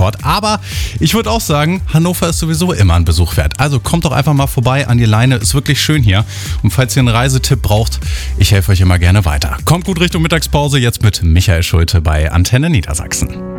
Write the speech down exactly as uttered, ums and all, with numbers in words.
Rekord. Aber ich würde auch sagen, Hannover ist sowieso immer ein Besuch wert. Also kommt doch einfach mal vorbei an die Leine. Ist wirklich schön hier. Und falls ihr einen Reisetipp braucht, ich helfe euch immer gerne weiter. Kommt gut Richtung Mittagspause jetzt mit Michael Schulte bei Antenne Niedersachsen.